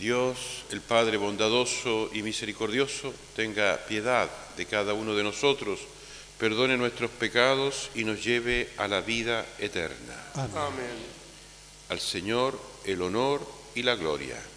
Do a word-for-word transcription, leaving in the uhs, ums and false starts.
Dios, el Padre bondadoso y misericordioso, tenga piedad de cada uno de nosotros, perdone nuestros pecados y nos lleve a la vida eterna. Amén. Amén. Al Señor el honor y la gloria.